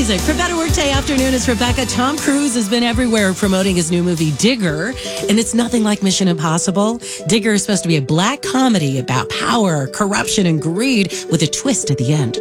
music for Better Workday Afternoon. It's Rebecca. Tom Cruise has been everywhere promoting his new movie, Digger, and it's nothing like Mission Impossible. Digger is supposed to be a black comedy about power, corruption, and greed with a twist at the end.